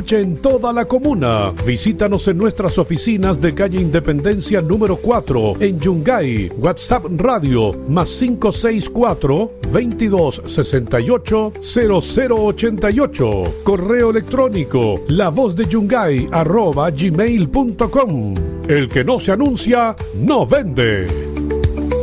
noche en toda la comuna. Visítanos en nuestras oficinas de calle Independencia número 4 en Yungay. WhatsApp Radio +564 2268 0088. Correo electrónico lavozdeYungay @gmail.com. El que no se anuncia, no vende.